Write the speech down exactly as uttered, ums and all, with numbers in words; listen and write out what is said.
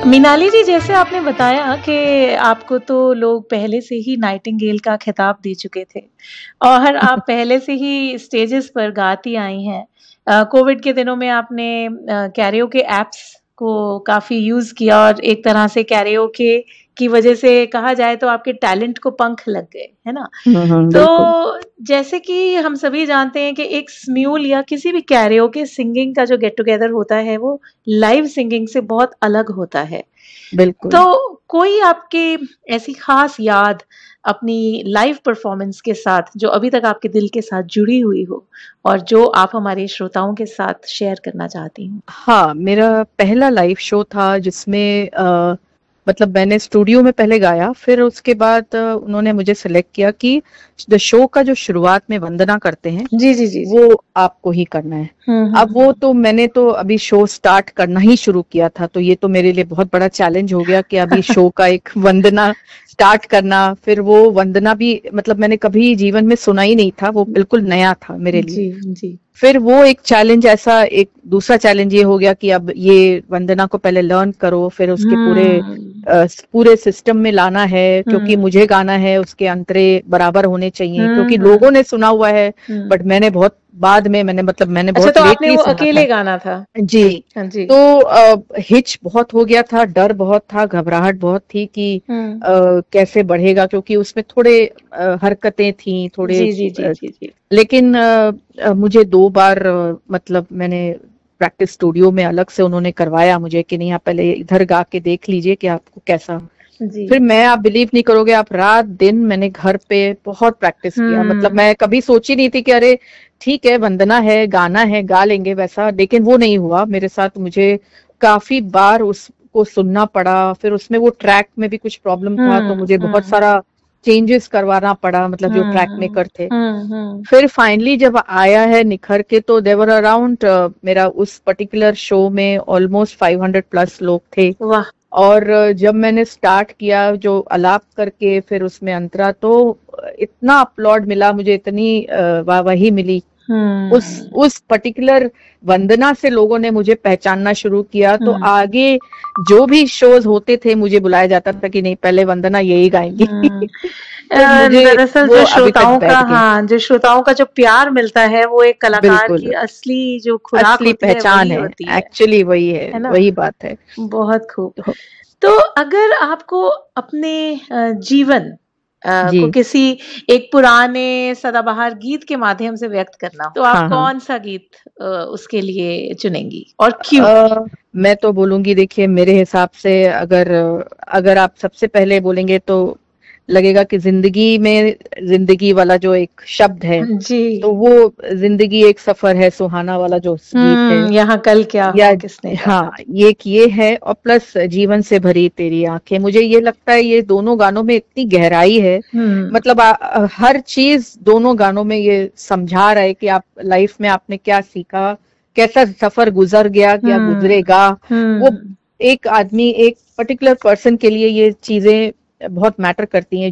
मीनाली जी, जैसे आपने बताया कि आपको तो लोग पहले से ही नाइटिंगेल का खिताब दे चुके थे और आप पहले से ही स्टेजेस पर गाती आई हैं। अ, कोविड के दिनों में आपने अ, कैरियोके ऐप्स को काफ़ी यूज़ किया और एक तरह से कैरियोके की वजह से कहा जाए तो आपके टैलेंट को पंख लग गए, है ना? हुँ, हुँ, बिल्कुल। तो जैसे कि हम सभी जानते हैं कि एक स्म्यूल या किसी भी कैरियोके सिंगिंग का जो गेट टुगेदर होता है, वो लाइव सिंगिंग से बहुत अलग होता है। बिल्कुल। तो कोई आपकी ऐसी ख़ास याद अपनी लाइव परफ़ॉर्मेंस के साथ जो अभी तक आपके दिल के साथ जुड़ी हुई हो और जो आप हमारे श्रोताओं के साथ शेयर करना चाहती हों? हाँ, मेरा पहला लाइव शो था जिसमें अ, मतलब मैंने स्टूडियो में पहले गाया, फिर उसके बाद उन्होंने मुझे सेलेक्ट किया कि द शो का जो शुरुआत में वंदना करते हैं, जी, जी, जी, जी। वो आपको ही करना है। हुँ, हुँ, अब वो हुँ। तो मैंने तो अभी शो स्टार्ट करना ही शुरू किया था, तो ये तो मेरे लिए बहुत बड़ा चैलेंज हो गया कि अभी शो का एक वंदना स्टार्ट करना, फिर वो वंदना भी मतलब मैंने कभी जीवन में सुना ही नहीं था, वो बिल्कुल नया था मेरे लिए। जी, जी। फिर वो एक चैलेंज ऐसा एक दूसरा चैलेंज ये हो गया कि अब ये वंदना को पहले लर्न करो, फिर उसके पूरे हुँ। अ, पूरे सिस्टम में लाना है, क्योंकि हुँ। मुझे गाना है, उसके अंतरे बराबर होने चाहिए, हुँ, क्योंकि हुँ। लोगों ने सुना हुआ है, हुँ। बट मैंने बहुत बाद में मैंने मतलब मैंने अच्छा, बहुत तो आपने लेटली वो सुना था। अकेले गाना था? जी, हाँ जी। तो अ, हिच बहुत हो गया था, डर बहुत था, घबराहट बहुत थी कि हुँ। अ, कैसे बढ़ेगा क्योंकि उसमें थोड़े अ, हरकतें थी, थोड़े जी, जी, जी, अ, जी, जी। लेकिन अ अ, मुझे दो बार मतलब मैंने प्रैक्टिस स्टूडियो में अलग से उन्होंने करवाया मुझे कि नहीं आप पहले इधर गा के देख लीजिए कि आपको कैसा। फिर जी। मैं आप बिलीव नहीं करोगे, आप रात-दिन मैंने घर पे बहुत प्रैक्टिस किया, मतलब हुँ। मैं कभी सोची नहीं थी कि अरे ठीक है, वंदना है, गाना है, गा लेंगे वैसा, लेकिन वो नहीं हुआ मेरे साथ। मुझे काफ़ी बार उसको सुनना पड़ा, फिर उसमें वो ट्रैक में भी कुछ प्रॉब्लम था, तो हुँ, मुझे बहुत हुँ। सारा चेंजेस करवाना पड़ा, मतलब जो ट्रैक हुँ। मेकर थे। हुँ, हुँ। फिर फाइनली जब आया है निखर के, तो देयर वर अराउंड मेरा उस पर्टिकुलर शो में ऑलमोस्ट फाइव हंड्रेड प्लस लोग थे वाह! और जब मैंने स्टार्ट किया जो अलाप करके फिर उसमें अंतरा, तो इतना अपलॉड मिला मुझे, इतनी अ, वाहवाही मिली। उस हुँ। उस पर्टिकुलर वंदना से लोगों ने मुझे पहचानना शुरू किया, तो हुँ। आगे जो भी शोज़ होते थे मुझे बुलाया जाता था कि नहीं पहले वंदना यही गाएँगी। हुँ। तो अ, मुझे दरअसल वो जो अभी तक श्रोताओं का बैठ गया। हाँ, जो श्रोताओं का जो प्यार मिलता है, वो एक कलाकार की बिल्कुल। असली जो खुराक असली होती है, पहचान वही है, होती है। एक्चुअली वही है, है ना? वही बात है। बहुत खूब। तो तो अगर आपको अपने अ, जीवन अ, को जी। किसी एक पुराने सदाबहार गीत के माध्यम से व्यक्त करना हो, तो आप हाँ, हाँ। कौन-सा गीत अ, उसके लिए चुनेंगी और क्यों? अ, मैं तो बोलूँगी देखिए मेरे हिसाब से अगर अगर आप सबसे पहले बोलेंगे तो लगेगा कि ज़िंदगी में ज़िंदगी वाला जो एक शब्द है, हाँ तो जी। वो ज़िंदगी एक सफ़र है सुहाना वाला जो स गीत है। हुँ, यहाँ कल क्या या हो किसने हाँ, जाना। ये एक ये है और प्लस जीवन से भरी तेरी आँखें। मुझे ये लगता है ये दोनों गानों में इतनी गहराई है, हुँ। मतलब अ अ, हर चीज़ दोनों गानों में ये समझा रहा है कि आप लाइफ़ में आपने क्या सीखा, कैसा सफ़र गुज़र गया, क्या हुँ। गुज़रेगा। वो हुँ। एक आदमी एक पर्टिकुलर पर्सन के लिए ये चीज़ें बहुत मैटर करती हैं।